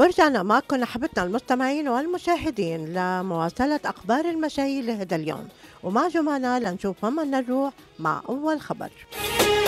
ورجعنا معكم أحبتنا المستمعين والمشاهدين لمواصلة أخبار المشاهي لهذا اليوم، ومع جمعنا لنشوف وين بدنا نروح مع أول خبر.